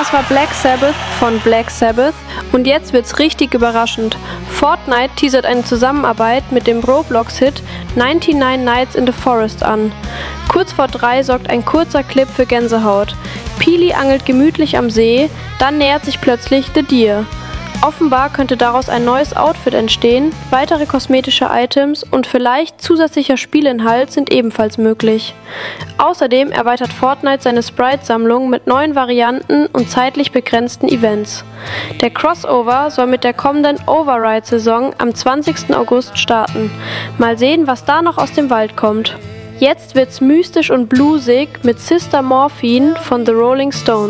Das war Black Sabbath von Black Sabbath und jetzt wird's richtig überraschend. Fortnite teasert eine Zusammenarbeit mit dem Roblox-Hit 99 Nights in the Forest an. Kurz vor 3 sorgt ein kurzer Clip für Gänsehaut. Peely angelt gemütlich am See, dann nähert sich plötzlich The Deer. Offenbar könnte daraus ein neues Outfit entstehen, weitere kosmetische Items und vielleicht zusätzlicher Spielinhalt sind ebenfalls möglich. Außerdem erweitert Fortnite seine Sprite-Sammlung mit neuen Varianten und zeitlich begrenzten Events. Der Crossover soll mit der kommenden Override-Saison am 20. August starten. Mal sehen, was da noch aus dem Wald kommt. Jetzt wird's mystisch und bluesig mit Sister Morphine von The Rolling Stones.